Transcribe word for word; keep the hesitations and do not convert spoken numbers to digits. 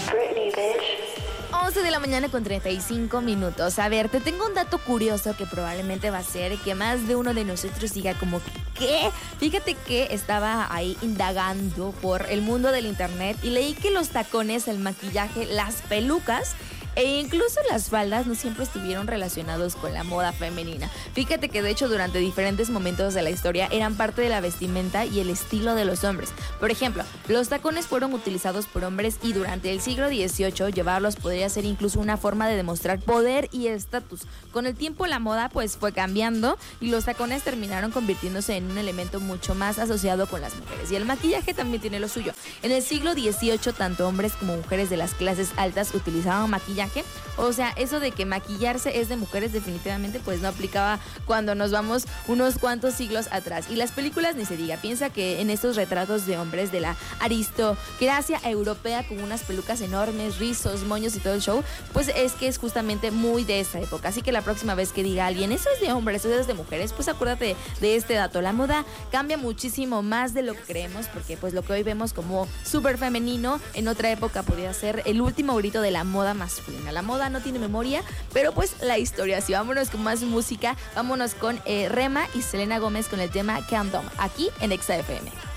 Britney, bitch. once de la mañana con treinta y cinco minutos. A ver, te tengo un dato curioso que probablemente va a ser que más de uno de nosotros diga como, ¿qué? Fíjate que estaba ahí indagando por el mundo del internet y leí que los tacones, el maquillaje, las pelucas e incluso las faldas no siempre estuvieron relacionados con la moda femenina. Fíjate que de hecho durante diferentes momentos de la historia eran parte de la vestimenta y el estilo de los hombres. Por ejemplo, los tacones fueron utilizados por hombres y durante el siglo dieciocho llevarlos podría ser incluso una forma de demostrar poder y estatus. Con el tiempo la moda pues fue cambiando y los tacones terminaron convirtiéndose en un elemento mucho más asociado con las mujeres. Y el maquillaje también tiene lo suyo. En el siglo dieciocho tanto hombres como mujeres de las clases altas utilizaban maquillaje. O sea, eso de que maquillarse es de mujeres definitivamente pues no aplicaba cuando nos vamos unos cuantos siglos atrás. Y las películas ni se diga. Piensa que en estos retratos de hombres de la aristocracia europea con unas pelucas enormes, rizos, moños y todo el show, pues es que es justamente muy de esa época. Así que la próxima vez que diga alguien, eso es de hombres, eso es de mujeres, pues acuérdate de este dato. La moda cambia muchísimo más de lo que creemos, porque pues lo que hoy vemos como súper femenino, en otra época podría ser el último grito de la moda masculina. La moda no tiene memoria, pero pues la historia sí. Vámonos con más música, vámonos con eh, Rema y Selena Gómez con el tema Countdown, aquí en Exa F M.